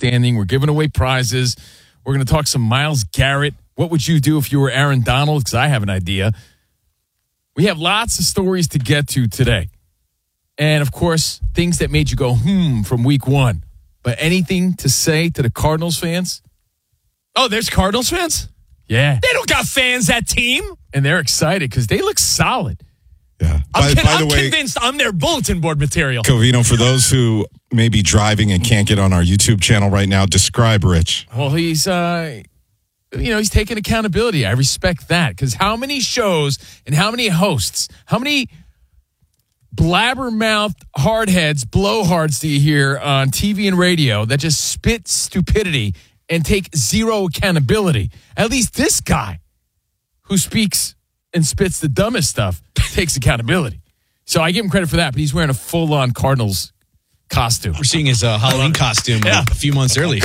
standing. We're giving away prizes. We're going to talk some Myles Garrett. What would you do if you were Aaron Donald? Because I have an idea. We have lots of stories to get to today. And, of course, things that made you go, from week one. But anything to say to the Cardinals fans? Oh, there's Cardinals fans? Yeah. They don't got fans, that team. And they're excited because they look solid. Yeah. I'm By the way, convinced I'm their bulletin board material. Covino, for those who may be driving and can't get on our YouTube channel right now, describe Rich. Well, he's taking accountability. I respect that because how many shows and how many hosts, how many blabbermouth hardheads, blowhards do you hear on TV and radio that just spit stupidity and take zero accountability? At least this guy who speaks and spits the dumbest stuff takes accountability. So I give him credit for that, but he's wearing a full-on Cardinals costume. We're seeing his Halloween costume a few months early.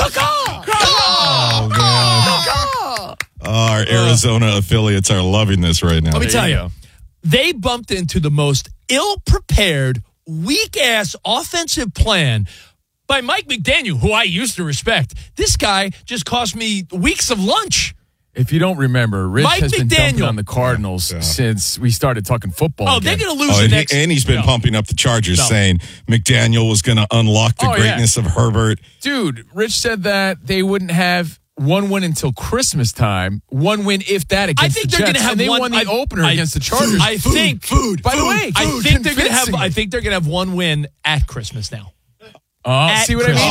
Our Arizona affiliates are loving this right now. Let me tell you, they bumped into the most ill-prepared, weak-ass offensive plan by Mike McDaniel, who I used to respect. This guy just cost me weeks of lunch. If you don't remember, Rich Mike has been McDaniel. dumping on the Cardinals since we started talking football. Oh, again. they're going to lose the next. And he's been pumping up the Chargers, saying McDaniel was going to unlock the greatness of Herbert. Dude, Rich said that they wouldn't have one win until Christmas time. One win, if that, against the Jets. They're going to have and they one. won the opener against the Chargers. I think. By the way, I think they're going to have. I think they're going to have one win at Christmas now. See what I mean?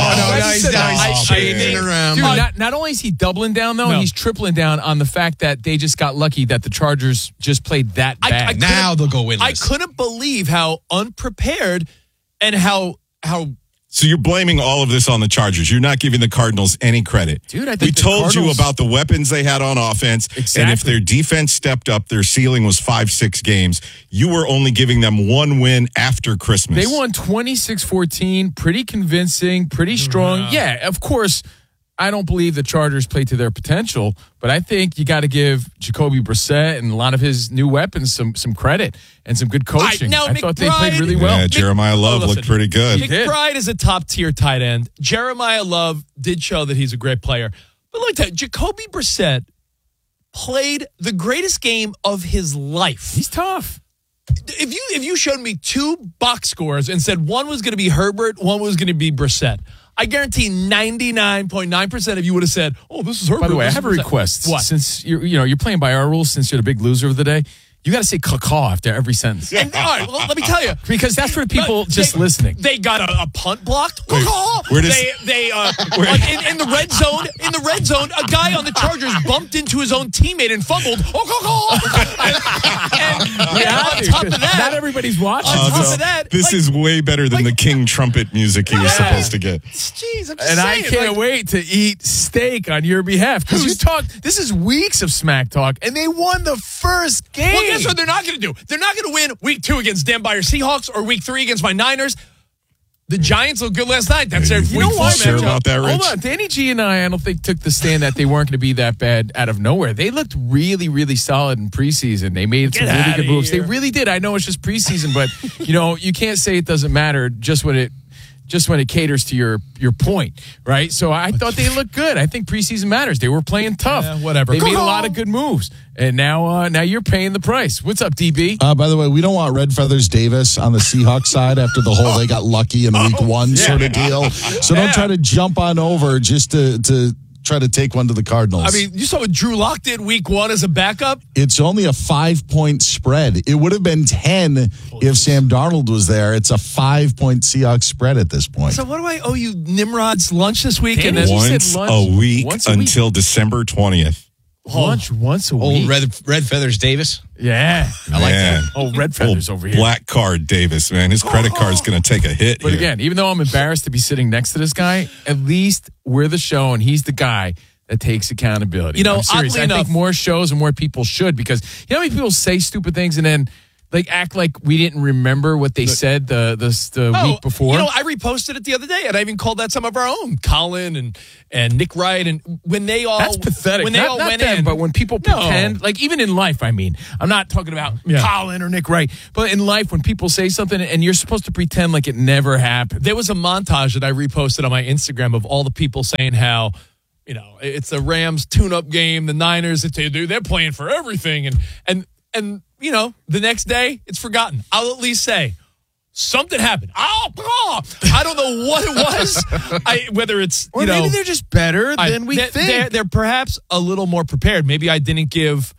Around. Dude, not only is he doubling down, though, he's tripling down on the fact that they just got lucky that the Chargers just played that bad. Now they'll go winless. I couldn't believe how unprepared and how. So you're blaming all of this on the Chargers. You're not giving the Cardinals any credit. Dude, I think we the told you Cardinals- about the weapons they had on offense. Exactly. And if their defense stepped up, their ceiling was 5-6 games. You were only giving them one win after Christmas. They won 26-14, pretty convincing, pretty strong. Yeah, of course, I don't believe the Chargers played to their potential, but I think you got to give Jacoby Brissett and a lot of his new weapons some credit and some good coaching. Now, I thought they McBride- played really well. Yeah, Jeremiah Love looked pretty good. McBride is a top-tier tight end. Jeremiah Love did show that he's a great player. But let me tell you, Jacoby Brissett played the greatest game of his life. He's tough. If you showed me two box scores and said one was going to be Herbert, one was going to be Brissett, I guarantee 99.9% of you would have said, "Oh, this is Herbert." By the way, I this have a is Brissett." request. What? Since you're playing by our rules, since you're the big loser of the day, you got to say caw after every sentence. And, all right, well, let me tell you. Because that's for the people just listening. They got a punt blocked. Wait, where does- In the red zone. In the red zone, a guy on the Chargers bumped into his own teammate and fumbled. And on top of that, not everybody's watching. on top of that, This is way better than the King trumpet music he was supposed to get. Jeez, I'm just And I saying, can't wait to eat steak on your behalf. Because you talked, this is weeks of smack talk, and they won the first game. Well, guess what they're not going to do? They're not going to win week 2 against Dan Beyer Seahawks or week 3 against my Niners. The Giants looked good last night. That's their You week know 4 what, sure matchup. about that, Rich? Hold on. Danny G and I don't think took the stand that they weren't going to be that bad out of nowhere. They looked really, really solid in preseason. They made some really good moves. They really did. I know it's just preseason, but you can't say it doesn't matter just when it caters to your point, right? So I thought they looked good. I think preseason matters. They were playing tough. Yeah, whatever. They made a lot of good moves, and now you're paying the price. What's up, DB? By the way, we don't want Red Feathers Davis on the Seahawks side after the whole they got lucky in week 1 sort of deal. So don't try to jump on over just to try to take one to the Cardinals. I mean, you saw what Drew Lock did week 1 as a backup. It's only a 5-point spread. It would have been 10 if Sam Darnold was there. It's a 5-point Seahawks spread at this point. So what do I owe you, Nimrod's lunch this week? Danny, And then you said Once lunch a week once a week. until December 20th. Lunch once a week. Old Red Feathers Davis. Yeah. I like Man. that. Oh, red feathers over here. Black card Davis, man. His credit card's going to take a hit But here. again, even though I'm embarrassed to be sitting next to this guy, at least we're the show and he's the guy that takes accountability. You know, I'm serious. oddly I think enough- more shows and more people should, because you know how many people say stupid things and then like act like we didn't remember what they said the week before? You know, I reposted it the other day, and I even called that some of our own, Colin and Nick Wright, and when they all That's pathetic. When they all went in, but when people pretend, like even in life, I mean, I'm not talking about Colin or Nick Wright, but in life, when people say something and you're supposed to pretend like it never happened. There was a montage that I reposted on my Instagram of all the people saying how, you know, it's a Rams tune-up game, the Niners, they're playing for everything, and you know, the next day it's forgotten. I'll at least say something happened. I don't know what it was. Whether it's or maybe they're just better than we think. They're perhaps a little more prepared. Maybe I didn't give.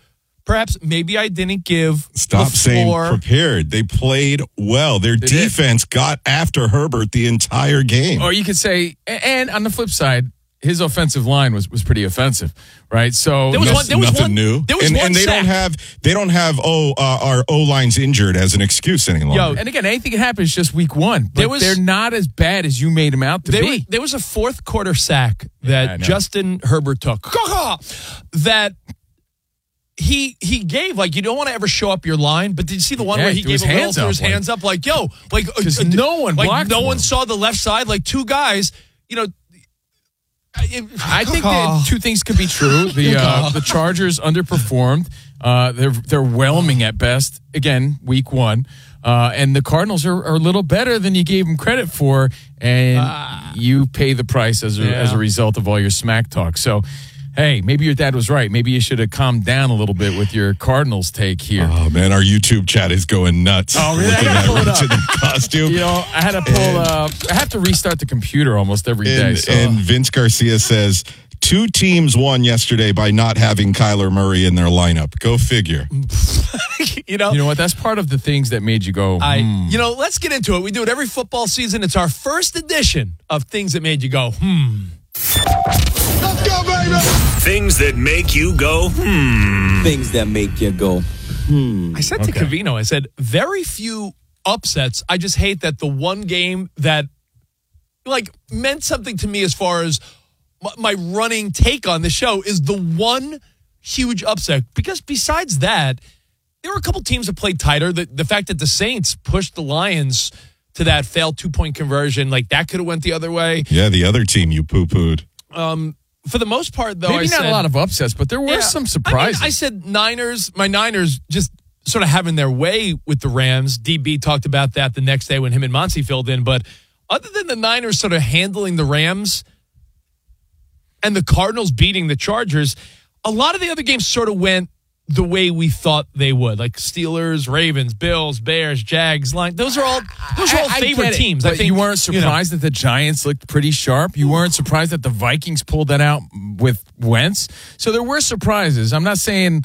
Stop the saying floor. prepared. They played well. Their defense got after Herbert the entire game. Or you could say, and on the flip side, his offensive line was pretty offensive, right? So there was nothing new. There was and they don't have our O-line's injured as an excuse any longer. And again, anything can happen. It's just week one. But they're not as bad as you made them out to be. There was a fourth quarter sack that Justin Herbert took that he gave, like, you don't want to ever show up your line, but did you see the one where he gave a little, threw his hands up, like, yo, like, because no one blocked, no one saw the left side, like two guys, you know. I think that two things could be true. The Chargers underperformed. They're whelming at best. Again, week one. And the Cardinals are a little better than you gave them credit for, and you pay the price as a result of all your smack talk. So, hey, maybe your dad was right. Maybe you should have calmed down a little bit with your Cardinals take here. Oh, man, our YouTube chat is going nuts. Oh, really? Looking at Rich in the costume. You know, I had to I have to restart the computer almost every day. So. And Vince Garcia says, 2 teams won yesterday by not having Kyler Murray in their lineup. Go figure. You know what? That's part of the things that made you go, You know, let's get into it. We do it every football season. It's our first edition of Things That Made You Go, Let's go, baby! Things that make you go, Things that make you go, I said to Covino, I said, very few upsets. I just hate that the one game that, like, meant something to me as far as my running take on the show is the one huge upset. Because besides that, there were a couple teams that played tighter. The fact that the Saints pushed the Lions to that failed 2-point conversion, like, that could have went the other way. Yeah, the other team you poo-pooed. For the most part, though, maybe not a lot of upsets, but there were some surprises. I said my Niners just sort of having their way with the Rams. DB talked about that the next day when him and Monty filled in. But other than the Niners sort of handling the Rams and the Cardinals beating the Chargers, a lot of the other games sort of went the way we thought they would, like Steelers, Ravens, Bills, Bears, Jags, Lions. Those are all favorite teams. But I think you weren't surprised that the Giants looked pretty sharp. You weren't surprised that the Vikings pulled that out with Wentz. So there were surprises. I'm not saying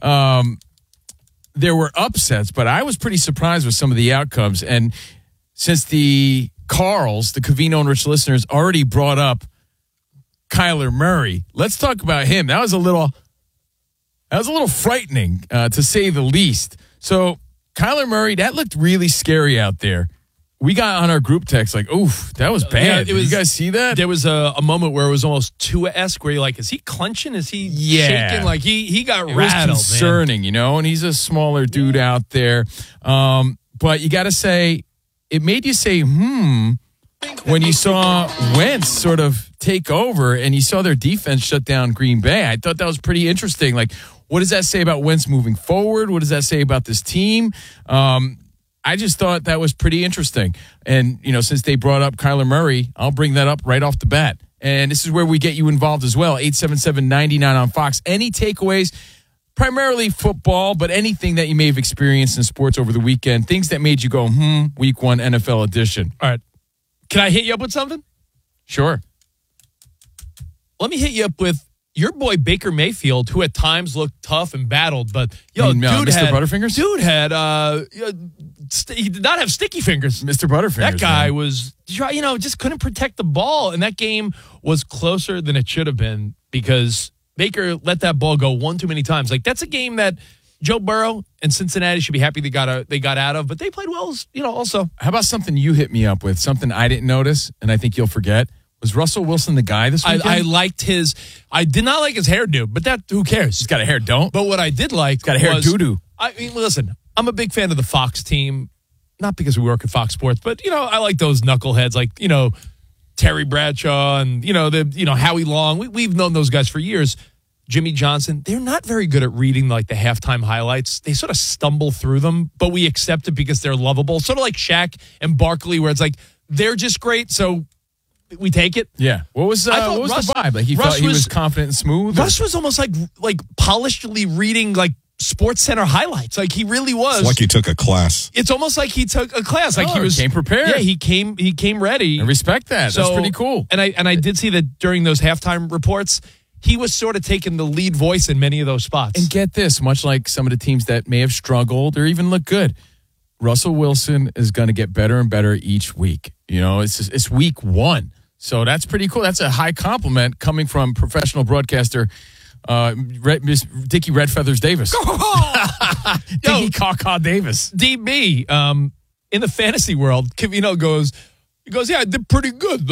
there were upsets, but I was pretty surprised with some of the outcomes. And since the Carls, the Covino and Rich listeners, already brought up Kyler Murray, let's talk about him. That was a little frightening, to say the least. So, Kyler Murray, that looked really scary out there. We got on our group text like, oof, that was bad. Did you guys see that? There was a moment where it was almost Tua-esque, where you're like, is he clenching? Is he shaking? Like, he got rattled, It was concerning, you know, and he's a smaller dude out there. But you got to say, it made you say, when you saw Wentz sort of take over and you saw their defense shut down Green Bay. I thought that was pretty interesting. Like, what does that say about Wentz moving forward? What does that say about this team? I just thought that was pretty interesting. And, you know, since they brought up Kyler Murray, I'll bring that up right off the bat. And this is where we get you involved as well. 877-99 on Fox. Any takeaways? Primarily football, but anything that you may have experienced in sports over the weekend. Things that made you go, week one NFL edition. All right. Can I hit you up with something? Sure. Let me hit you up with your boy Baker Mayfield, who at times looked tough and battled, but dude Mr. had Butterfingers? Dude had he did not have sticky fingers. Mr. Butterfingers. That guy was, just couldn't protect the ball, and that game was closer than it should have been because Baker let that ball go one too many times. Like, that's a game that Joe Burrow and Cincinnati should be happy they got out of, but they played well, also. How about something you hit me up with, something I didn't notice, and I think you'll forget? Was Russell Wilson the guy this weekend? I did not like his hairdo, but who cares? He's got a hair don't. But what I did like He's got a hair doo-doo. I mean, listen, I'm a big fan of the Fox team, not because we work at Fox Sports, but, I like those knuckleheads like, Terry Bradshaw and, Howie Long. We've known those guys for years. Jimmy Johnson, they're not very good at reading like the halftime highlights. They sort of stumble through them, but we accept it because they're lovable. Sort of like Shaq and Barkley, where it's like, they're just great, so we take it. Yeah. What was the vibe? Like he thought he was confident and smooth? Russ was almost like polishedly reading like Sports Center highlights. Like he really was. It's like he took a class. It's almost like he took a class. Like he came prepared. Yeah, he came ready. I respect that. That's pretty cool. And I did see that during those halftime reports, he was sort of taking the lead voice in many of those spots. And get this, much like some of the teams that may have struggled or even look good, Russell Wilson is going to get better and better each week. It's week 1. So that's pretty cool. That's a high compliment coming from professional broadcaster Dickie Red Feathers Davis. Dickie Caw Davis. DB, in the fantasy world, Cavino goes, yeah, I did pretty good.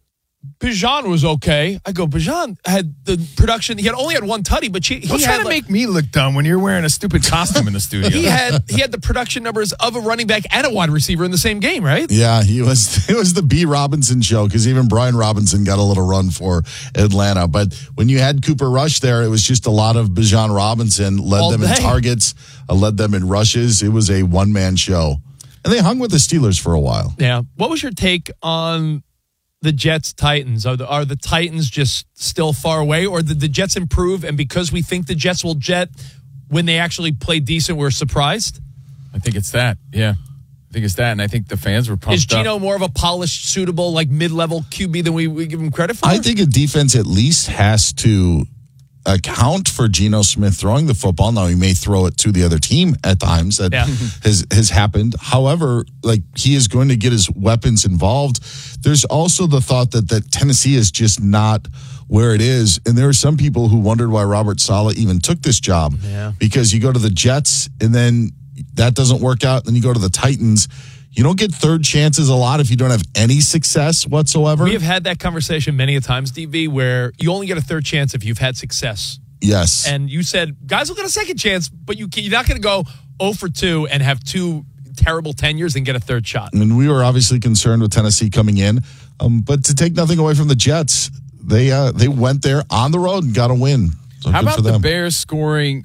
Bijan was okay. I go, Bijan had the production. He only had one tutty, but he Don't try to make me look dumb when you're wearing a stupid costume in the studio. He had the production numbers of a running back and a wide receiver in the same game, right? Yeah, it was the B. Robinson show because even Brian Robinson got a little run for Atlanta. But when you had Cooper Rush there, it was just a lot of Bijan Robinson, led them in targets, led them in rushes. It was a one-man show. And they hung with the Steelers for a while. Yeah. What was your take on the Jets-Titans? Are the Titans just still far away, or did the Jets improve, and because we think the Jets will jet when they actually play decent, we're surprised? I think it's that, yeah. I think it's that, and I think the fans were pumped Is Geno more of a polished, suitable, like mid-level QB than we give him credit for? I think a defense at least has to account for Geno Smith throwing the football. Now, he may throw it to the other team at times. That has happened. However, like he is going to get his weapons involved. There's also the thought that Tennessee is just not where it is. And there are some people who wondered why Robert Saleh even took this job. Yeah. Because you go to the Jets and then that doesn't work out. Then you go to the Titans. You don't get third chances a lot if you don't have any success whatsoever. We have had that conversation many a times, DV, where you only get a third chance if you've had success. Yes. And you said, guys will get a second chance, but you're not going to go 0 for 2 and have 2 terrible tenures and get a third shot. I mean, we were obviously concerned with Tennessee coming in, but to take nothing away from the Jets, they went there on the road and got a win. So how about the Bears scoring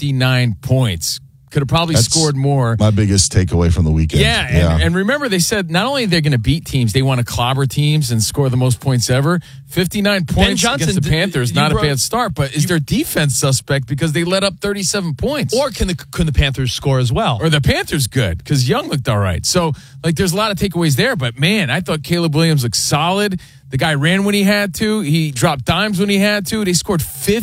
59 points? Could have probably scored more. My biggest takeaway from the weekend. Yeah, and remember they said not only they're going to beat teams, they want to clobber teams and score the most points ever. 59 points against the Panthers, not a bad start, but is their defense suspect because they let up 37 points? Or can the Panthers score as well? Or the Panthers good because Young looked all right. So, there's a lot of takeaways there, but man, I thought Caleb Williams looked solid. The guy ran when he had to. He dropped dimes when he had to. They scored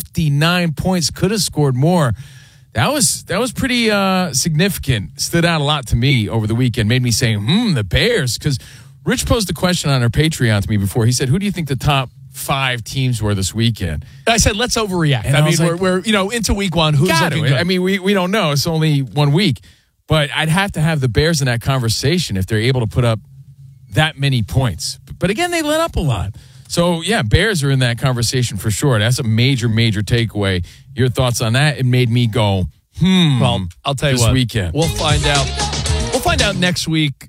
59 points, could have scored more. That was pretty significant. Stood out a lot to me over the weekend. Made me say, the Bears. Because Rich posed a question on our Patreon to me before. He said, who do you think the top 5 teams were this weekend? I said, let's overreact. And I mean, like, we're into week 1. Who's looking good? I mean, we don't know. It's only 1 week. But I'd have to have the Bears in that conversation if they're able to put up that many points. But again, they let up a lot. So, yeah, Bears are in that conversation for sure. That's a major, major takeaway. Your thoughts on that? It made me go, Well, I'll tell you this what. weekend. We'll find out. We'll find out next week.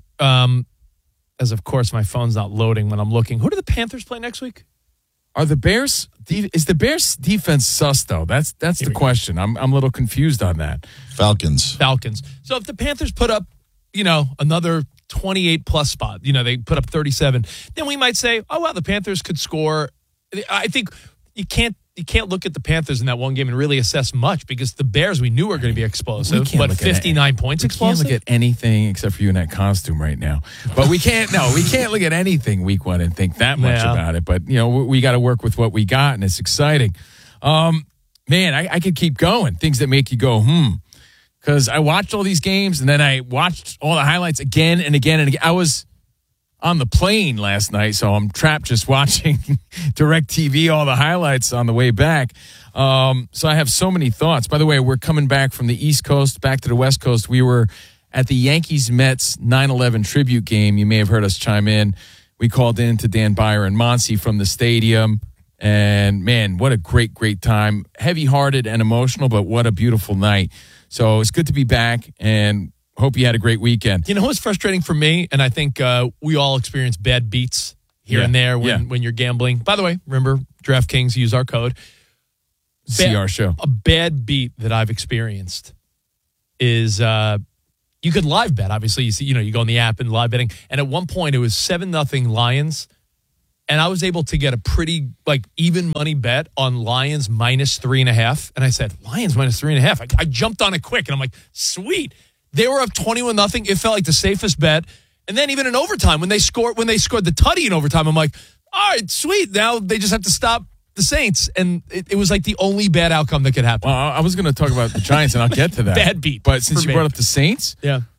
As, of course, my phone's not loading when I'm looking. Who do the Panthers play next week? Are the Bears – is the Bears' defense sus, though? That's the question. I'm a little confused on that. Falcons. So if the Panthers put up, another – 28-plus spot. They put up 37. Then we might say, oh, wow, the Panthers could score. I think you can't look at the Panthers in that one game and really assess much because the Bears we knew were going to be explosive, but 59 points explosive? We can't look at anything except for you in that costume right now. But we can't look at anything week 1 and think that much about it. But, we got to work with what we got, and it's exciting. Man, I could keep going. Things that make you go, Because I watched all these games, and then I watched all the highlights again and again and again. I was on the plane last night, so I'm trapped just watching DirecTV, all the highlights on the way back. So I have so many thoughts. By the way, we're coming back from the East Coast back to the West Coast. We were at the Yankees-Mets 9/11 tribute game. You may have heard us chime in. We called in to Dan Byer and Monty from the stadium. And, man, what a great, great time. Heavy-hearted and emotional, but what a beautiful night. So it's good to be back, and hope you had a great weekend. You know what's frustrating for me? And I think we all experience bad beats here and there when you're gambling. By the way, remember, DraftKings, use our code. See our show. A bad beat that I've experienced is you could live bet. Obviously, you go on the app and live betting. And at one point, it was 7-0 Lions. And I was able to get a pretty even money bet on Lions minus 3.5. And I said, Lions minus 3.5. I jumped on it quick, and I'm like, sweet. They were up 21-0. It felt like the safest bet. And then even in overtime, when they scored the tutty in overtime, I'm like, all right, sweet. Now they just have to stop the Saints. And it was like the only bad outcome that could happen. Well, I was going to talk about the Giants, and I'll get to that. Bad beat. But since you brought up the Saints,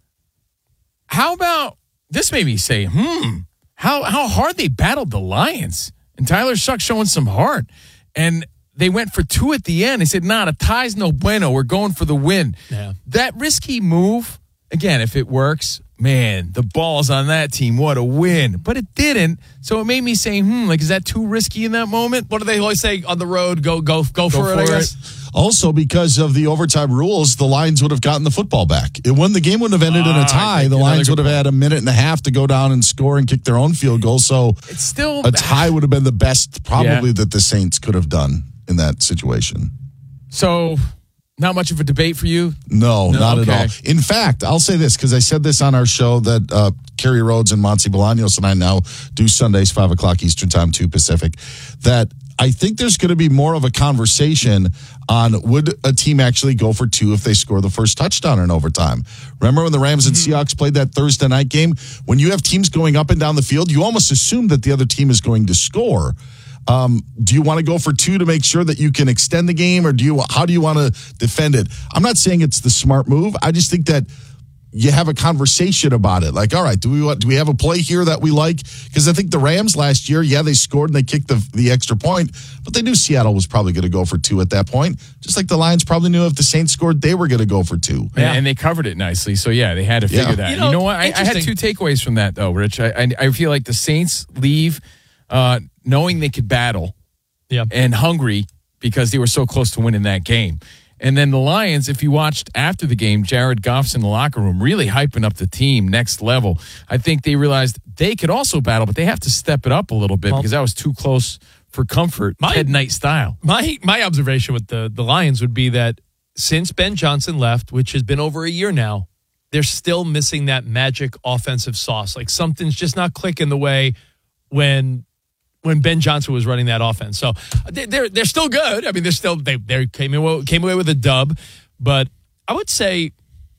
how about this? Made me say, how hard they battled the Lions. And Tyler Shuck showing some heart. And they went for 2 at the end. They said, a tie's no bueno. We're going for the win. Yeah. That risky move, again, if it works, man, the balls on that team, what a win. But it didn't. So it made me say, is that too risky in that moment? What do they always say on the road? Go for it, I guess. Also, because of the overtime rules, the Lions would have gotten the football back. When the game wouldn't have ended in a tie, the Lions would have had a minute and a half to go down and score and kick their own field goal. So it's still a tie would have been the best probably that the Saints could have done in that situation. So not much of a debate for you? No, not at all. In fact, I'll say this because I said this on our show that Kerry Rhodes and Monty Bolaños and I now do Sundays, 5 o'clock Eastern time, 2 Pacific, that I think there's going to be more of a conversation on would a team actually go for 2 if they score the first touchdown in overtime. Remember when the Rams and Seahawks played that Thursday night game? When you have teams going up and down the field, you almost assume that the other team is going to score. Do you want to go for 2 to make sure that you can extend the game, or how do you want to defend it? I'm not saying it's the smart move. I just think that you have a conversation about it. Like, all right, do we have a play here that we like? Because I think the Rams last year, they scored and they kicked the extra point, but they knew Seattle was probably going to go for 2 at that point. Just like the Lions probably knew if the Saints scored, they were going to go for 2. Yeah. And they covered it nicely. So, they had to figure that. You know what? I had 2 takeaways from that, though, Rich. I feel like the Saints leave knowing they could battle and hungry because they were so close to winning that game. And then the Lions, if you watched after the game, Jared Goff's in the locker room really hyping up the team next level. I think they realized they could also battle, but they have to step it up a little bit because that was too close for comfort, Ted Knight style. My observation with the Lions would be that since Ben Johnson left, which has been over a year now, they're still missing that magic offensive sauce. Like something's just not clicking the way when Ben Johnson was running that offense. So they're still good. I mean, they came away with a dub, but I would say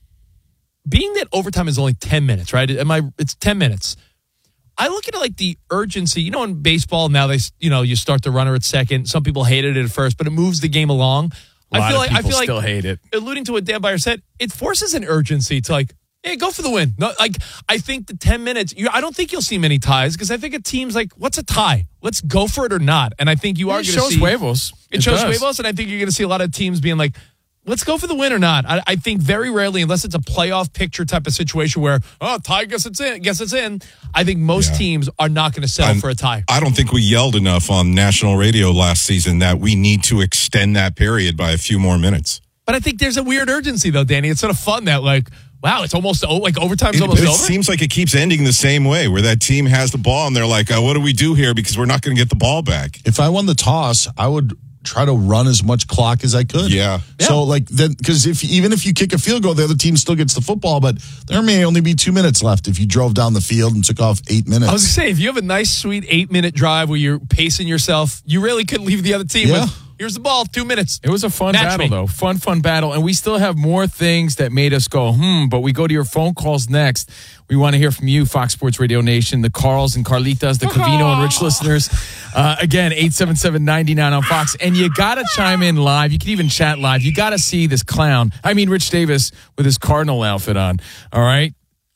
being that overtime is only 10 minutes, right? It's 10 minutes. I look at it like the urgency. In baseball now you start the runner at second. Some people hated it at first, but it moves the game along. I feel like still hate it. Alluding to what Dan Byer said, it forces an urgency to hey, go for the win. No, I think the 10 minutes, I don't think you'll see many ties because I think a team's like, what's a tie? Let's go for it or not. And I think you are going to see. It shows huevos. It shows huevos, and I think you're going to see a lot of teams being like, let's go for the win or not. I think very rarely, unless it's a playoff picture type of situation where, tie, guess it's in. I think most teams are not going to settle for a tie. I don't think we yelled enough on national radio last season that we need to extend that period by a few more minutes. But I think there's a weird urgency, though, Danny. It's sort of fun that, wow, it's almost overtime's almost over. It seems like it keeps ending the same way, where that team has the ball and they're like, what do we do here? Because we're not going to get the ball back. If I won the toss, I would try to run as much clock as I could. Yeah. So because even if you kick a field goal, the other team still gets the football, but there may only be 2 minutes left if you drove down the field and took off 8 minutes. I was going to say, if you have a nice, sweet 8-minute drive where you're pacing yourself, you really could leave the other team with, here's the ball, 2 minutes. It was a fun battle, though. Fun battle. And we still have more things that made us go, but we go to your phone calls next. We want to hear from you, Fox Sports Radio Nation, the Carls and Carlitas, the Covino and Rich listeners. Again, 877-99 on Fox. And you got to chime in live. You can even chat live. You got to see this clown. Rich Davis with his Cardinal outfit on. All right?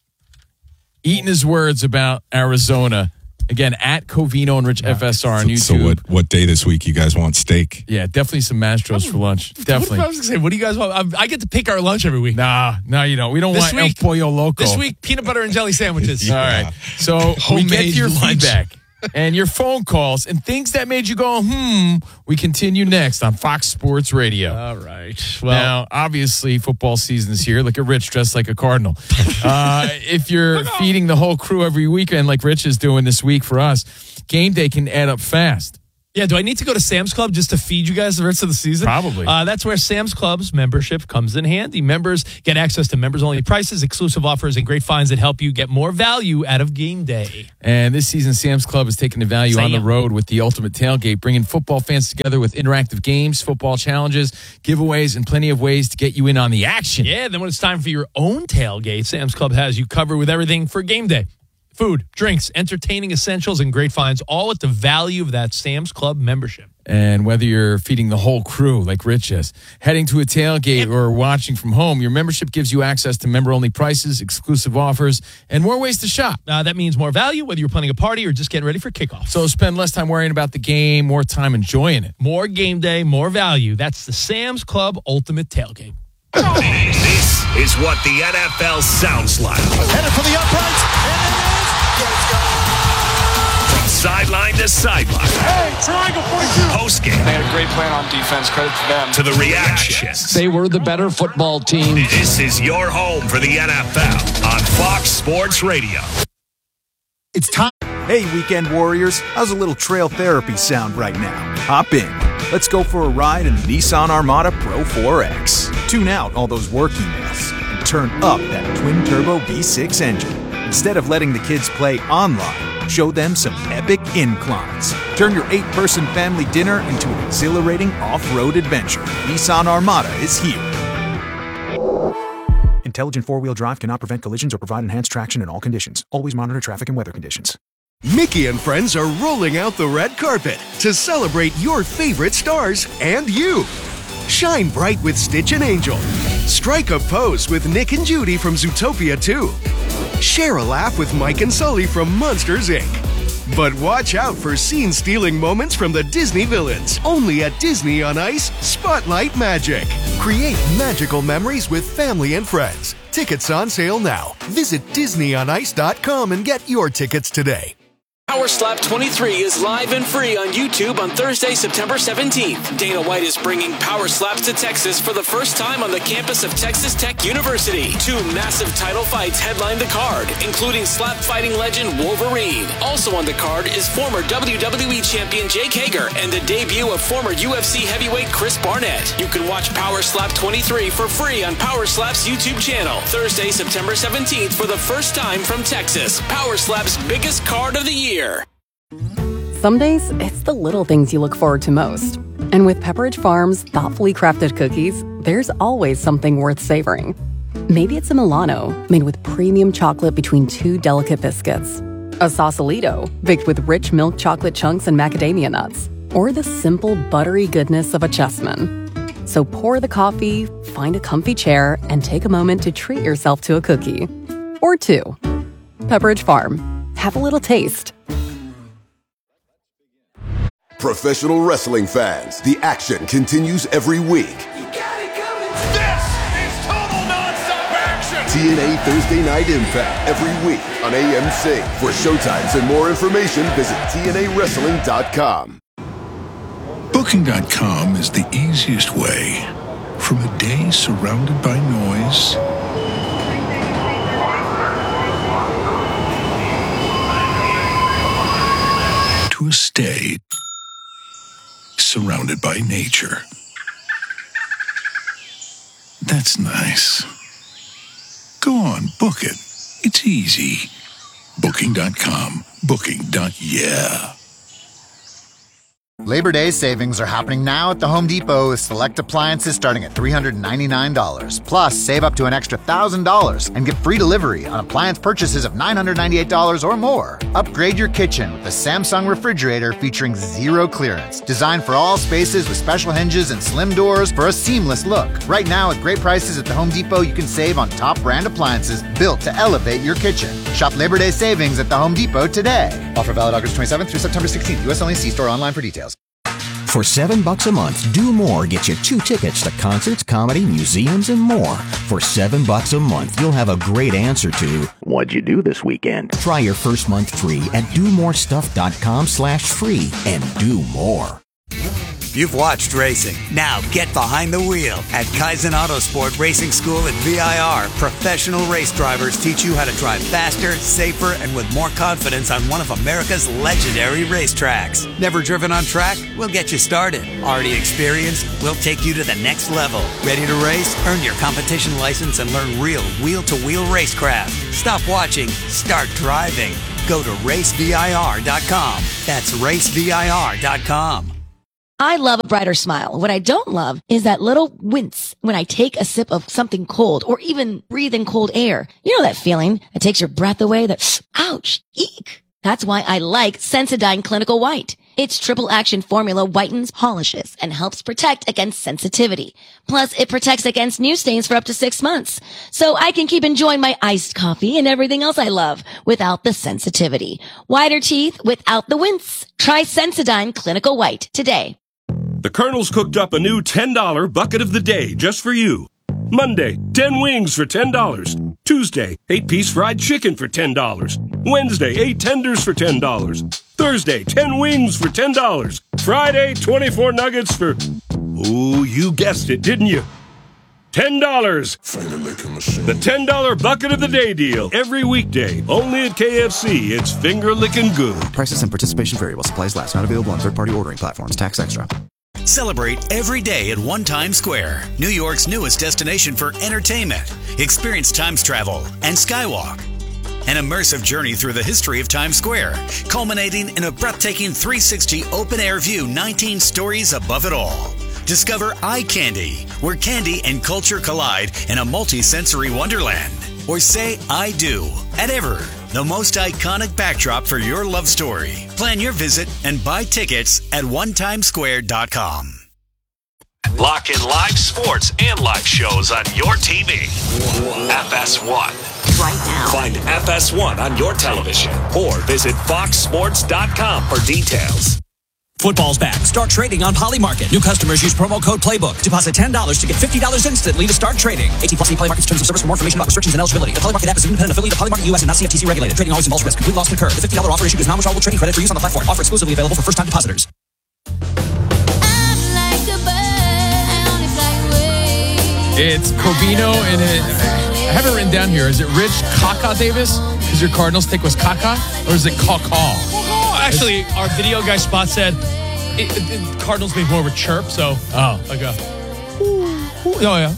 Eating his words about Arizona. Again, at Covino and Rich FSR on YouTube. So what day this week you guys want steak? Yeah, definitely some Mastros for lunch. Definitely. I was going to say, what do you guys want? I get to pick our lunch every week. Nah, you don't. We don't want El Pollo Loco. This week, peanut butter and jelly sandwiches. All right. So we get your feedback. and your phone calls and things that made you go, we continue next on Fox Sports Radio. All right. Well, now, obviously, football season's here. Look at Rich dressed like a Cardinal. If you're feeding the whole crew every weekend like Rich is doing this week for us, game day can add up fast. yeah, do I need to go to Sam's Club just to feed you guys the rest of the season? Probably. That's where Sam's Club's membership comes in handy. Members get access to members-only prices, exclusive offers, and great finds that help you get more value out of game day. And this season, Sam's Club is taking the value on the road with the Ultimate Tailgate, bringing football fans together with interactive games, football challenges, giveaways, and plenty of ways to get you in on the action. Yeah, then when it's time for your own tailgate, Sam's Club has you covered with everything for game day. Food, drinks, entertaining essentials, and great finds, all at the value of that Sam's Club membership. And whether you're feeding the whole crew like Rich is, heading to a tailgate or watching from home, your membership gives you access to member-only prices, exclusive offers, and more ways to shop. That means more value, whether you're planning a party or just getting ready for kickoff. So spend less time worrying about the game, more time enjoying it. More game day, more value. That's the Sam's Club Ultimate Tailgate. This is what the NFL sounds like. Headed for the uprights, and it is. From sideline to sideline. Hey, triangle 42. Post-game. They had a great plan on defense. Credit to them. To the reactions. They were the better football team. This is your home for the NFL on Fox Sports Radio. It's time. Hey, weekend warriors. How's a little trail therapy sound right now? Hop in. Let's go for a ride in the Nissan Armada Pro 4X. Tune out all those work emails and turn up that twin-turbo V6 engine. Instead of letting the kids play online, show them some epic inclines. Turn your 8-person family dinner into an exhilarating off-road adventure. Nissan Armada is here. Intelligent four-wheel drive cannot prevent collisions or provide enhanced traction in all conditions. Always monitor traffic and weather conditions. Mickey and friends are rolling out the red carpet to celebrate your favorite stars and you. Shine bright with Stitch and Angel. Strike a pose with Nick and Judy from Zootopia 2. Share a laugh with Mike and Sully from Monsters, Inc. But watch out for scene-stealing moments from the Disney villains. Only at Disney on Ice, Spotlight Magic. Create magical memories with family and friends. Tickets on sale now. Visit DisneyOnIce.com and get your tickets today. Power Slap 23 is live and free on YouTube on Thursday, September 17th. Dana White is bringing Power Slaps to Texas for the first time on the campus of Texas Tech University. 2 massive title fights headline the card, including slap fighting legend Wolverine. Also on the card is former WWE champion Jake Hager and the debut of former UFC heavyweight Chris Barnett. You can watch Power Slap 23 for free on Power Slap's YouTube channel. Thursday, September 17th for the first time from Texas. Power Slap's biggest card of the year. Some days, it's the little things you look forward to most. And with Pepperidge Farm's thoughtfully crafted cookies, there's always something worth savoring. Maybe it's a Milano, made with premium chocolate between 2 delicate biscuits. A Sausalito, baked with rich milk chocolate chunks and macadamia nuts. Or the simple, buttery goodness of a Chessman. So pour the coffee, find a comfy chair, and take a moment to treat yourself to a cookie. Or 2. Pepperidge Farm. Have a little taste. Professional wrestling fans, the action continues every week. This is total nonstop action. TNA Thursday Night Impact every week on AMC. For showtimes and more information, visit TNAWrestling.com. Booking.com is the easiest way. From a day surrounded by noise to a stay surrounded by nature. That's nice. Go on, book it. It's easy. Booking.com. Booking.yeah. Labor Day savings are happening now at the Home Depot with select appliances starting at $399. Plus, save up to an extra $1,000 and get free delivery on appliance purchases of $998 or more. Upgrade your kitchen with a Samsung refrigerator featuring 0 clearance. Designed for all spaces with special hinges and slim doors for a seamless look. Right now, at great prices at the Home Depot, you can save on top brand appliances built to elevate your kitchen. Shop Labor Day savings at the Home Depot today. Offer valid August 27th through September 16th. U.S. only. See store online for details. For $7 a month, Do More gets you 2 tickets to concerts, comedy, museums, and more. For $7 a month, you'll have a great answer to, what'd you do this weekend? Try your first month free at domorestuff.com/free and do more. You've watched racing. Now get behind the wheel. At Kaizen Autosport Racing School at VIR, professional race drivers teach you how to drive faster, safer, and with more confidence on one of America's legendary racetracks. Never driven on track? We'll get you started. Already experienced? We'll take you to the next level. Ready to race? Earn your competition license and learn real wheel-to-wheel racecraft. Stop watching. Start driving. Go to racevir.com. That's racevir.com. I love a brighter smile. What I don't love is that little wince when I take a sip of something cold or even breathe in cold air. You know that feeling that takes your breath away, that ouch, eek. That's why I like Sensodyne Clinical White. Its triple action formula whitens, polishes, and helps protect against sensitivity. Plus, it protects against new stains for up to 6 months. So I can keep enjoying my iced coffee and everything else I love without the sensitivity. Whiter teeth without the wince. Try Sensodyne Clinical White today. The Colonel's cooked up a new $10 bucket of the day just for you. Monday, 10 wings for $10. Tuesday, 8-piece fried chicken for $10. Wednesday, 8 tenders for $10. Thursday, 10 wings for $10. Friday, 24 nuggets for... Ooh, you guessed it, didn't you? $10. The $10 bucket of the day deal. Every weekday. Only at KFC. It's finger-licking good. Prices and participation variable. Supplies last. Not available on third-party ordering platforms. Tax extra. Celebrate every day at One Times Square, New York's newest destination for entertainment. Experience Times travel and Skywalk. An immersive journey through the history of Times Square, culminating in a breathtaking 360 open-air view 19 stories above it all. Discover Eye Candy, where candy and culture collide in a multi-sensory wonderland. Or say I do at Ever, the most iconic backdrop for your love story. Plan your visit and buy tickets at onetimesquare.com. Lock in live sports and live shows on your TV. FS1. Right now. Find FS1 on your television or visit foxsports.com for details. Football's back. Start trading on Polymarket. New customers use promo code PLAYBOOK. Deposit $10 to get $50 instantly to start trading. 18+ Polymarket's terms of service. For more information about restrictions and eligibility. The Polymarket app is an independent affiliate of Polymarket US and not CFTC regulated. Trading always involves risk. Complete loss can occur. The $50 offer issued is non-withdrawable trading credit for use on the platform. Offer exclusively available for first-time depositors. It's Covino, and I have it written down here. Is it Rich Kaka Davis? Because your Cardinals pick was Kaka, or is it Caw-Caw? Actually, our video guy Spot said Cardinals make more of a chirp, so like a yeah.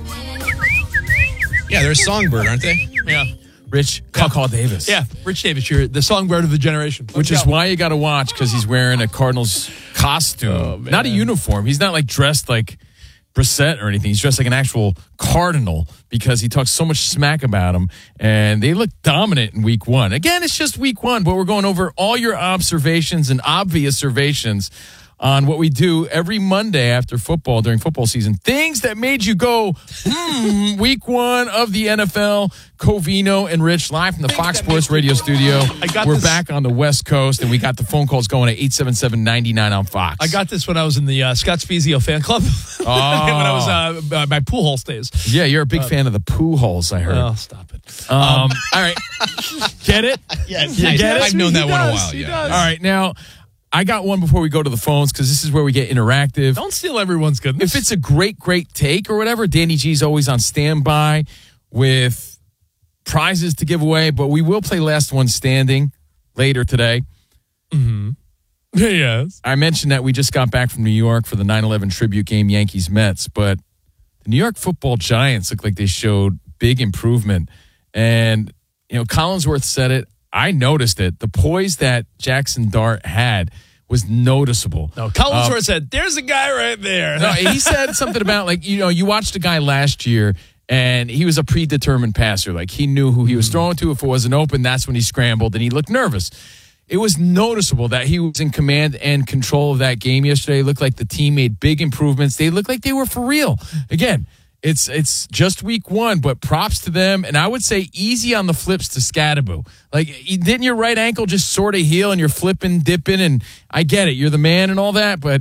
Yeah, they're a songbird, aren't they? Yeah. Rich Caw-Caw Davis. Yeah, Rich Davis, you're the songbird of the generation. Which is why you got to watch, because he's wearing a Cardinals costume, not a uniform. He's not like dressed like Brissett or anything. He's dressed like an actual Cardinal because he talks so much smack about him, and they look dominant in week one. Again, it's just week one, but we're going over all your observations and obvious observations on what we do every Monday after football during football season. Things that made you go, week one of the NFL. Covino and Rich live from the Fox Sports Radio studio. We're back on the West Coast, and we got the phone calls going at 877-99 on Fox. I got this when I was in the Scott Spezio fan club. When I was my pool hole days. Yeah, you're a big fan of the pool holes, I heard. Oh, stop it. All right. Get it? Yes. You get it? I've known that one a while, yeah. All right, now, I got one before we go to the phones because this is where we get interactive. Don't steal everyone's goodness. If it's a great take or whatever, Danny G's always on standby with prizes to give away, but we will play Last One Standing later today. Mm-hmm. Yes. I mentioned that we just got back from New York for the 9/11 tribute game, Yankees-Mets, but the New York Football Giants look like they showed big improvement. And, Collinsworth said it. I noticed it. The poise that Jackson Dart had was noticeable. No, Collinsworth said, there's a guy right there. No, he said something about, you watched a guy last year, and he was a predetermined passer. Like, he knew who he was throwing to. If it wasn't open, that's when he scrambled, and he looked nervous. It was noticeable that he was in command and control of that game yesterday. It looked like the team made big improvements. They looked like they were for real. Again, It's just week 1, but props to them. And I would say easy on the flips to Scadaboo. Like, didn't your right ankle just sort of heal and you're flipping, dipping? And I get it. You're the man and all that. But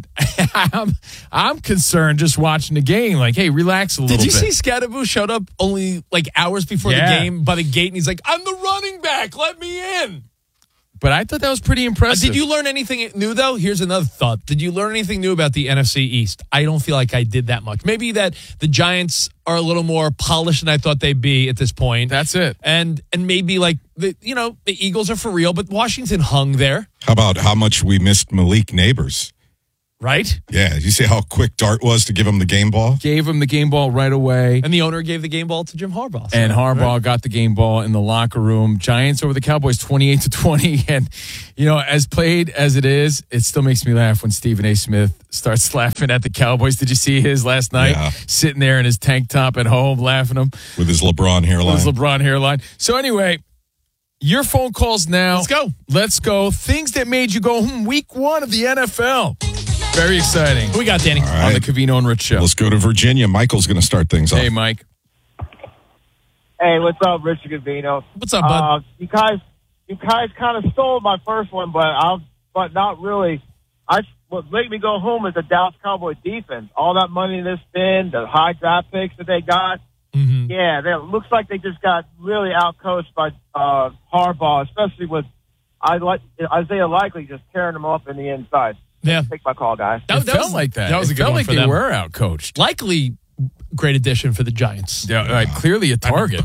I'm concerned just watching the game. Like, hey, relax a little bit. Did you see Scadaboo showed up only like hours before the game by the gate? And he's like, I'm the running back. Let me in. But I thought that was pretty impressive. Did you learn anything new, though? Here's another thought. Did you learn anything new about the NFC East? I don't feel like I did that much. Maybe that the Giants are a little more polished than I thought they'd be at this point. That's it. And maybe like, the Eagles are for real, but Washington hung there. How about how much we missed Malik Neighbors? Right? Yeah. Did you see how quick Dart was to give him the game ball? Gave him the game ball right away. And the owner gave the game ball to Jim Harbaugh. And Harbaugh got the game ball in the locker room. Giants over the Cowboys 28-20. And, as played as it is, it still makes me laugh when Stephen A. Smith starts laughing at the Cowboys. Did you see his last night? Yeah. Sitting there in his tank top at home laughing him. With his LeBron hairline. So anyway, your phone calls now. Let's go. Things that made you go, week 1 of the NFL. Very exciting. Who we got, Danny? Right. On the Covino and Rich Show. Let's go to Virginia. Michael's going to start things off. Hey, Mike. Hey, what's up, Rich Covino? What's up, bud? You guys kind of stole my first one, but not really. What made me go home is the Dallas Cowboys defense. All that money they spend, the high draft picks that they got. Mm-hmm. Yeah, it looks like they just got really outcoached by Harbaugh, especially with Isaiah Likely just tearing them up in the inside. Yeah. Take my call, guys. It felt like that. That was a good one like for they them. were outcoached. Likely great addition for the Giants. Yeah, right, clearly a target.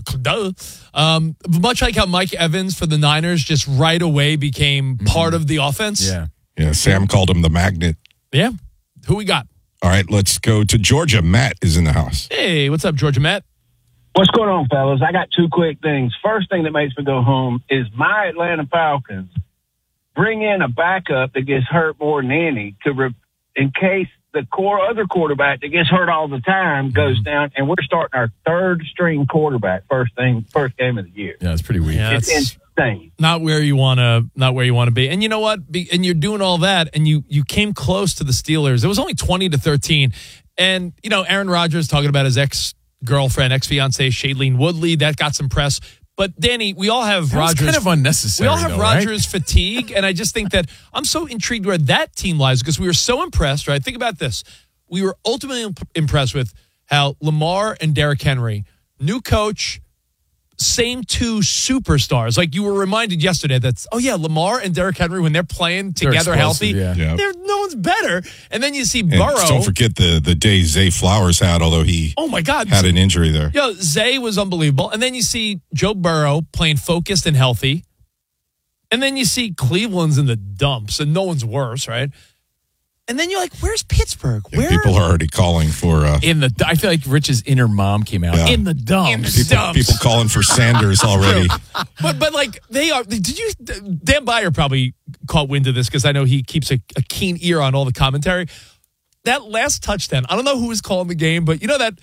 Much like how Mike Evans for the Niners just right away became part of the offense. Yeah, Sam called him the magnet. Yeah. Who we got? All right, let's go to Georgia. Matt is in the house. Hey, what's up, Georgia Matt? What's going on, fellas? I got two quick things. First thing that makes me go home is my Atlanta Falcons bring in a backup that gets hurt more than any in case the other quarterback that gets hurt all the time goes down, and we're starting our third string quarterback first game of the year. Yeah, it's pretty weak. Yeah, it's insane. Not where you want to be. And you know what? And you're doing all that, and you came close to the Steelers. It was only 20-13, and Aaron Rodgers talking about his ex-girlfriend, ex-fiancée Shailene Woodley, that got some press. But Danny, we all have Rodgers. Kind of unnecessary. We all have Rodgers fatigue, and I just think that I'm so intrigued where that team lies because we were so impressed. Right? Think about this: we were ultimately impressed with how Lamar and Derrick Henry, new coach, same two superstars. Like you were reminded yesterday that Lamar and Derrick Henry when they're playing together healthy, no one's better. And then you see Burrow. Don't forget the day Zay Flowers had, although he had an injury there. Zay was unbelievable. And then you see Joe Burrow playing focused and healthy. And then you see Cleveland's in the dumps and no one's worse, right? And then you're like, where's Pittsburgh? Yeah, people are already calling for I feel like Rich's inner mom came out in the dumps. People calling for Sanders already. but like they are. Dan Byer probably caught wind of this because I know he keeps a keen ear on all the commentary. That last touchdown, I don't know who was calling the game, but that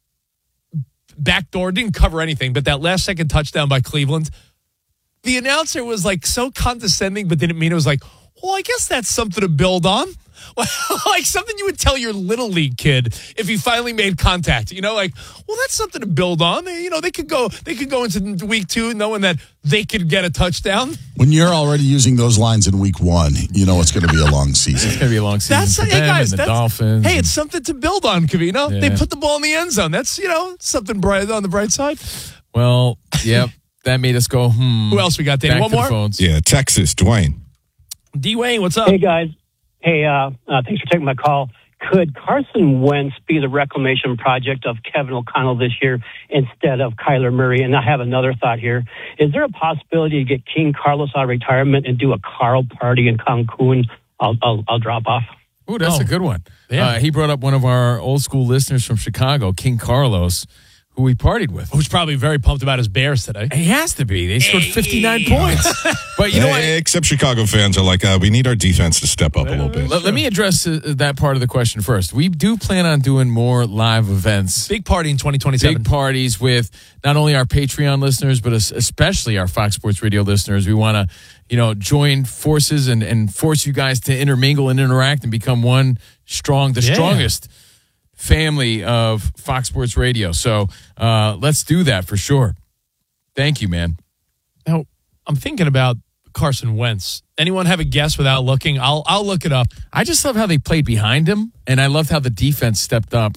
backdoor didn't cover anything. But that last second touchdown by Cleveland, the announcer was like so condescending, but didn't mean it. Was like, well, I guess that's something to build on. Like something you would tell your little league kid if he finally made contact. Like, well, that's something to build on. They could go into week 2 knowing that they could get a touchdown. When you're already using those lines in week 1, it's going to be a long season. It's going to be a long season for them and the Dolphins. Hey, it's something to build on, Covino. They put the ball in the end zone. That's, something bright on the bright side. Well, yep. That made us go, Who else we got, Danny? Back One to more? the phones. Yeah, Texas, Dwayne. D-Wayne, what's up? Hey, guys. Hey, thanks for taking my call. Could Carson Wentz be the reclamation project of Kevin O'Connell this year instead of Kyler Murray? And I have another thought here. Is there a possibility to get King Carlos out of retirement and do a Carl party in Cancun? I'll drop off. Ooh, that's a good one. Yeah. He brought up one of our old school listeners from Chicago, King Carlos, who we partied with. Who's probably very pumped about his Bears today. He has to be. They scored 59 points. But you know what? Except Chicago fans are like, we need our defense to step up a little bit. Let me address that part of the question first. We do plan on doing more live events. Big party in 2027. Big parties with not only our Patreon listeners, but especially our Fox Sports Radio listeners. We want to, join forces and force you guys to intermingle and interact and become one strongest family of Fox Sports Radio. So let's do that for sure. Thank you, man. Now, I'm thinking about Carson Wentz. Anyone have a guess without looking? I'll look it up. I just love how they played behind him, and I loved how the defense stepped up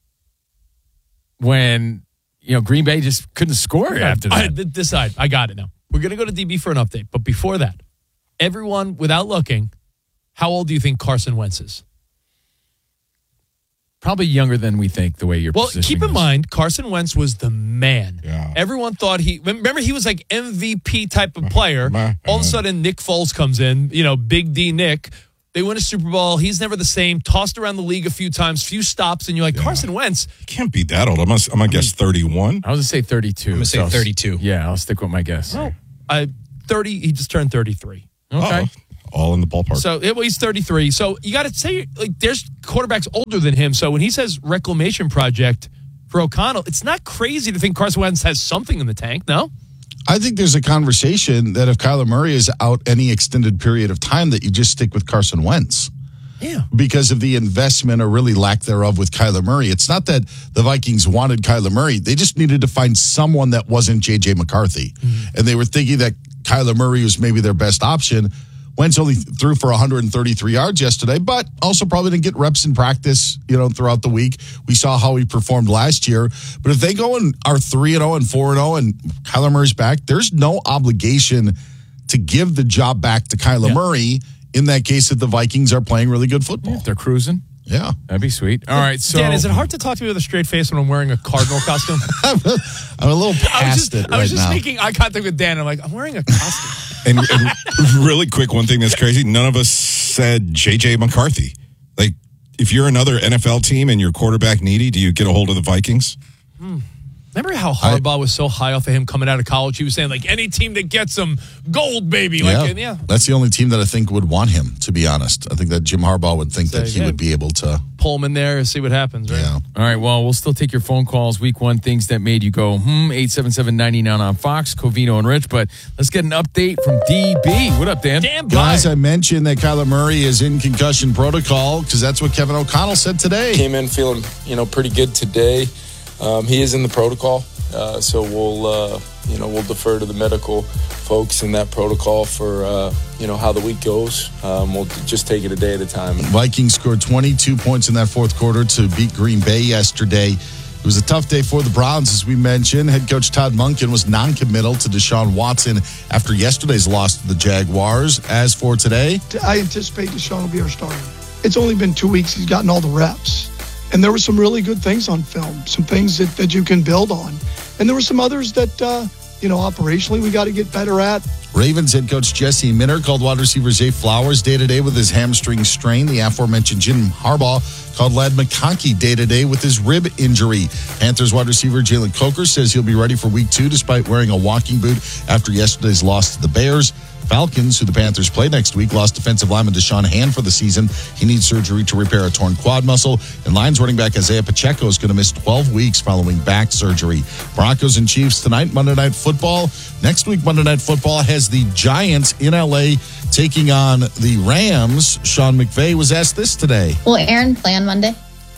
when Green Bay just couldn't score after that. I got it now. We're going to go to DB for an update, but before that, everyone, without looking, how old do you think Carson Wentz is? Probably younger than we think, the way you're positioning keep in mind, Carson Wentz was the man. Yeah. Everyone thought remember he was like MVP type of player. All of a sudden, Nick Foles comes in, Big D Nick. They win a Super Bowl. He's never the same. Tossed around the league a few times, few stops, and you're like, Carson Wentz. He can't be that old. I'm going to guess 31. I was going to say 32. I'm going to say 32. Yeah, I'll stick with my guess. Oh, 30. He just turned 33. Okay. All in the ballpark. So he's 33. So you got to say, there's quarterbacks older than him. So when he says reclamation project for O'Connell, it's not crazy to think Carson Wentz has something in the tank, no? I think there's a conversation that if Kyler Murray is out any extended period of time, that you just stick with Carson Wentz. Yeah. Because of the investment or really lack thereof with Kyler Murray. It's not that the Vikings wanted Kyler Murray. They just needed to find someone that wasn't J.J. McCarthy. Mm-hmm. And they were thinking that Kyler Murray was maybe their best option. Wentz only threw for 133 yards yesterday, but also probably didn't get reps in practice, throughout the week. We saw how he performed last year. But if they go and are 3-0 and 4-0 and Kyler Murray's back, there's no obligation to give the job back to Kyler Murray in that case if the Vikings are playing really good football. If they're cruising. Yeah. That'd be sweet. All right, so... Dan, is it hard to talk to me with a straight face when I'm wearing a Cardinal costume? I'm a little past it right now. I was just making eye contact with Dan. I'm like, I'm wearing a costume. And really quick, one thing that's crazy, none of us said J.J. McCarthy. Like, if you're another NFL team and you're quarterback needy, do you get a hold of the Vikings? Remember how Harbaugh was so high off of him coming out of college? He was saying, any team that gets him, gold, baby. That's the only team that I think would want him, to be honest. I think that Jim Harbaugh would think that he would be able to pull him in there and see what happens, right? Yeah. All right, well, we'll still take your phone calls. Week 1, things that made you go, 877-99 on Fox, Covino and Rich. But let's get an update from DB. What up, Dan? Guys, I mentioned that Kyler Murray is in concussion protocol because that's what Kevin O'Connell said today. Came in feeling, pretty good today. He is in the protocol, so we'll defer to the medical folks in that protocol for how the week goes. We'll just take it a day at a time. Vikings scored 22 points in that fourth quarter to beat Green Bay yesterday. It was a tough day for the Browns, as we mentioned. Head coach Todd Monken was non-committal to Deshaun Watson after yesterday's loss to the Jaguars. As for today, I anticipate Deshaun will be our starter. It's only been 2 weeks. He's gotten all the reps. And there were some really good things on film, some things that you can build on. And there were some others that, operationally we got to get better at. Ravens head coach Jesse Minter called wide receiver Zay Flowers day-to-day with his hamstring strain. The aforementioned Jim Harbaugh called Ladd McConkey day-to-day with his rib injury. Panthers wide receiver Jalen Coker says he'll be ready for week 2 despite wearing a walking boot after yesterday's loss to the Bears. Falcons, who the Panthers play next week, lost defensive lineman Deshaun Hand for the season. He needs surgery to repair a torn quad muscle. And Lions running back Isaiah Pacheco is going to miss 12 weeks following back surgery. Broncos and Chiefs tonight, Monday Night Football. Next week, Monday Night Football has the Giants in L.A. taking on the Rams. Sean McVay was asked this today. Will Aaron play on Monday?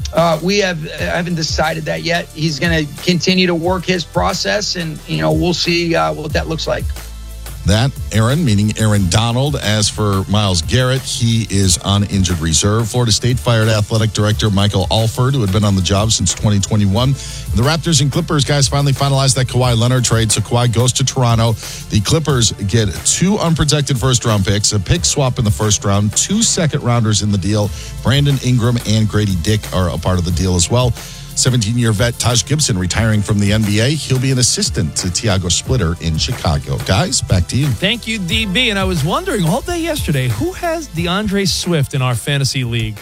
I haven't decided that yet. He's going to continue to work his process, and we'll see what that looks like. That, Aaron, meaning Aaron Donald. As for Myles Garrett, he is on injured reserve. Florida State fired athletic director Michael Alford, who had been on the job since 2021. The Raptors and Clippers guys finally finalized that Kawhi Leonard trade, so Kawhi goes to Toronto. The Clippers get 2 unprotected first-round picks, a pick swap in the first round, 2 second-rounders in the deal. Brandon Ingram and Grady Dick are a part of the deal as well. 17-year vet Taj Gibson retiring from the NBA. He'll be an assistant to Tiago Splitter in Chicago. Guys, back to you. Thank you, DB. And I was wondering all day yesterday, who has DeAndre Swift in our fantasy league?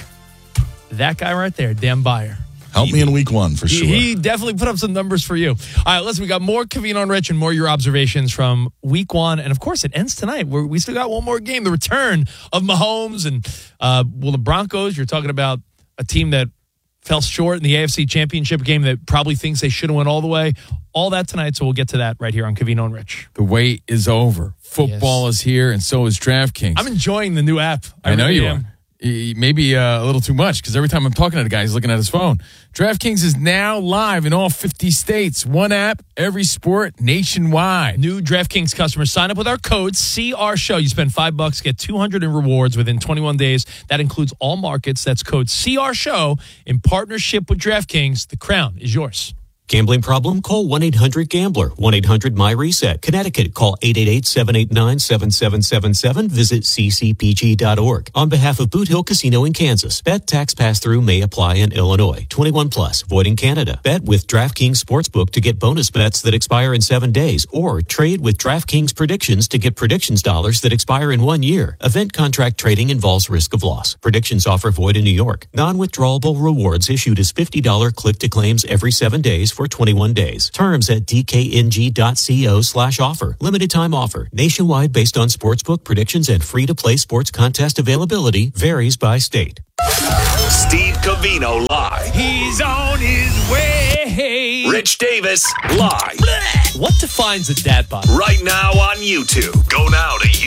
That guy right there, Dan Byer. Help me in week 1 for sure. He definitely put up some numbers for you. All right, listen, we got more Covino and Rich and more your observations from week 1. And, of course, it ends tonight. We still got one more game, the return of Mahomes. And, the Broncos, you're talking about a team that fell short in the AFC Championship game that probably thinks they should have went all the way. All that tonight, so we'll get to that right here on Covino and Rich. The wait is over. Football is here, and so is DraftKings. I'm enjoying the new app. I know you are. maybe a little too much, because every time I'm talking to the guy, he's looking at his phone. DraftKings is now live in all 50 states. One app, every sport, nationwide. New DraftKings customers sign up with our code CRSHOW. You spend $5, get $200 in rewards within 21 days. That includes all markets. That's code CRSHOW in partnership with DraftKings. The crown is yours. Gambling problem? Call 1-800-GAMBLER. 1-800-MY-RESET. Connecticut, call 888-789-7777. Visit ccpg.org. On behalf of Boot Hill Casino in Kansas, bet tax pass-through may apply in Illinois. 21 plus, void in Canada. Bet with DraftKings Sportsbook to get bonus bets that expire in 7 days, or trade with DraftKings Predictions to get predictions dollars that expire in 1 year. Event contract trading involves risk of loss. Predictions offer void in New York. Non-withdrawable rewards issued as $50 click-to-claims every 7 days for 21 days. Terms at dkng.co/offer. Limited time offer. Nationwide based on sportsbook predictions and free-to-play sports contest availability. Varies by state. Steve Covino live. He's on his way. Rich Davis live. What defines a dad bod? Right now on YouTube. Go now to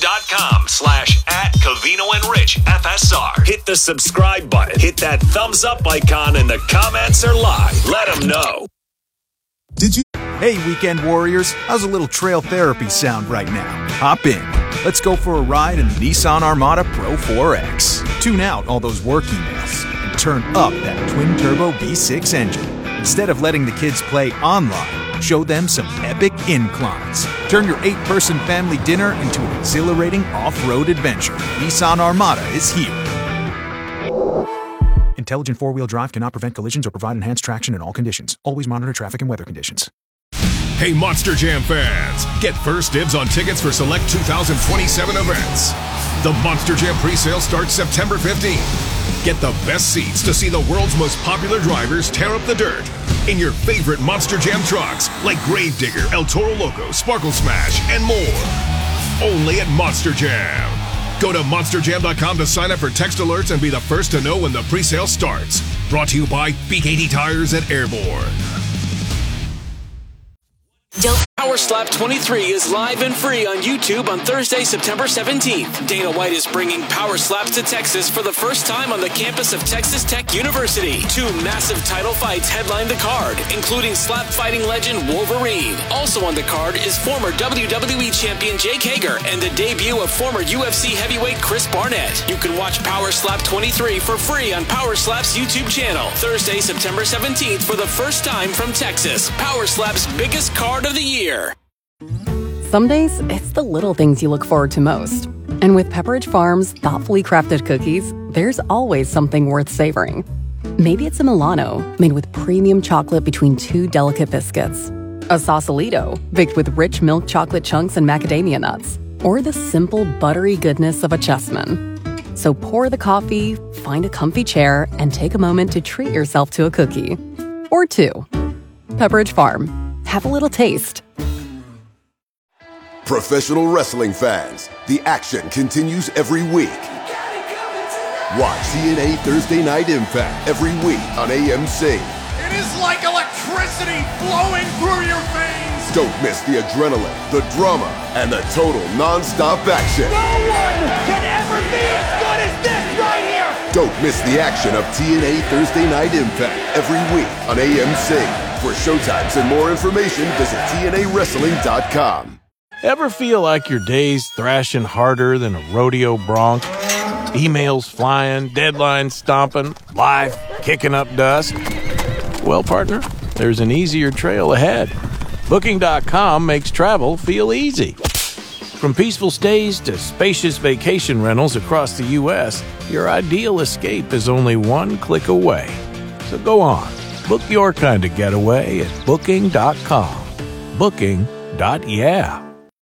youtube.com/@CovinoandRichFSR. Hit the subscribe button. Hit that thumbs up icon, and the comments are live. Let them know. Hey, weekend warriors. How's a little trail therapy sound right now? Hop in. Let's go for a ride in the Nissan Armada Pro 4X. Tune out all those work emails and turn up that twin-turbo V6 engine. Instead of letting the kids play online, show them some epic inclines. Turn your 8-person family dinner into an exhilarating off-road adventure. Nissan Armada is here. Intelligent four-wheel drive cannot prevent collisions or provide enhanced traction in all conditions. Always monitor traffic and weather conditions. Hey, Monster Jam fans, get first dibs on tickets for select 2027 events. The Monster Jam presale starts September 15th. Get the best seats to see the world's most popular drivers tear up the dirt in your favorite Monster Jam trucks like Gravedigger, El Toro Loco, Sparkle Smash, and more. Only at Monster Jam. Go to monsterjam.com to sign up for text alerts and be the first to know when the presale starts. Brought to you by Big 80 Tires at Airborne. Power Slap 23 is live and free on YouTube on Thursday, September 17th. Dana White is bringing Power Slaps to Texas for the first time on the campus of Texas Tech University. 2 massive title fights headline the card, including slap fighting legend Wolverine. Also on the card is former WWE champion Jake Hager and the debut of former UFC heavyweight Chris Barnett. You can watch Power Slap 23 for free on Power Slap's YouTube channel. Thursday, September 17th for the first time from Texas. Power Slap's biggest card of the year. Some days, it's the little things you look forward to most. And with Pepperidge Farm's thoughtfully crafted cookies, there's always something worth savoring. Maybe it's a Milano, made with premium chocolate between 2 delicate biscuits. A Sausalito, baked with rich milk chocolate chunks and macadamia nuts. Or the simple, buttery goodness of a Chessman. So pour the coffee, find a comfy chair, and take a moment to treat yourself to a cookie. Or 2. Pepperidge Farm. Have a little taste. Professional wrestling fans, the action continues every week. Watch TNA Thursday Night Impact every week on AMC. It is like electricity flowing through your veins. Don't miss the adrenaline, the drama, and the total non-stop action. No one can ever be as good as this right here. Don't miss the action of TNA Thursday Night Impact every week on AMC. For showtimes and more information, visit TNAWrestling.com. Ever feel like your day's thrashing harder than a rodeo bronc? Emails flying, deadlines stomping, life kicking up dust? Well, partner, there's an easier trail ahead. Booking.com makes travel feel easy. From peaceful stays to spacious vacation rentals across the U.S., your ideal escape is only one click away. So go on, book your kind of getaway at Booking.com. Booking.yeah.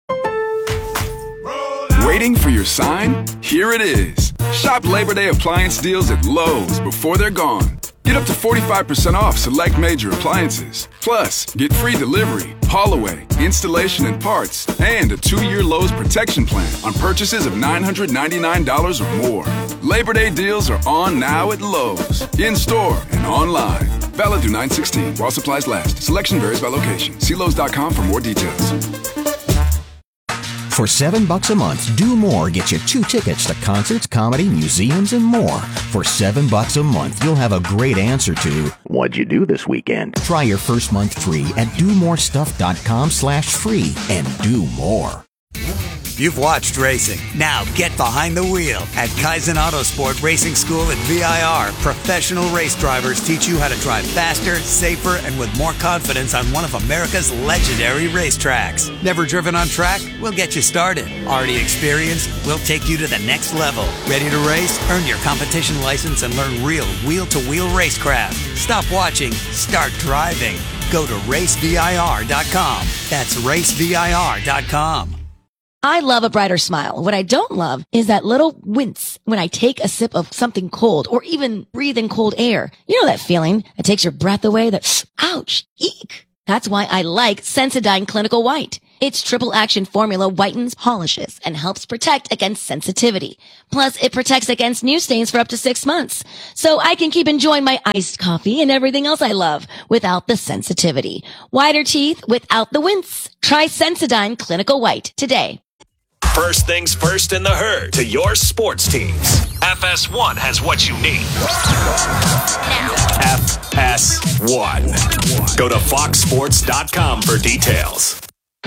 Waiting for your sign? Here it is. Shop Labor Day appliance deals at Lowe's before they're gone. Get up to 45% off select major appliances. Plus, get free delivery, haul away, installation and parts, and a 2-year Lowe's protection plan on purchases of $999 or more. Labor Day deals are on now at Lowe's, in-store and online. Valid through 9/16 while supplies last. Selection varies by location. See Lowe's.com for more details. For $7 a month, Do More gets you 2 tickets to concerts, comedy, museums, and more. For $7 a month, you'll have a great answer to, what'd you do this weekend? Try your first month free at domorestuff.com/free and do more. You've watched racing. Now get behind the wheel. At Kaizen Autosport Racing School at VIR, professional race drivers teach you how to drive faster, safer, and with more confidence on one of America's legendary racetracks. Never driven on track? We'll get you started. Already experienced? We'll take you to the next level. Ready to race? Earn your competition license and learn real wheel-to-wheel racecraft. Stop watching. Start driving. Go to racevir.com. That's racevir.com. I love a brighter smile. What I don't love is that little wince when I take a sip of something cold or even breathe in cold air. You know that feeling that takes your breath away, that ouch, eek. That's why I like Sensodyne Clinical White. Its triple action formula whitens, polishes, and helps protect against sensitivity. Plus, it protects against new stains for up to 6 months. So I can keep enjoying my iced coffee and everything else I love without the sensitivity. Whiter teeth without the wince. Try Sensodyne Clinical White today. First things first in the herd to your sports teams. FS1 has what you need. FS1. Go to foxsports.com for details.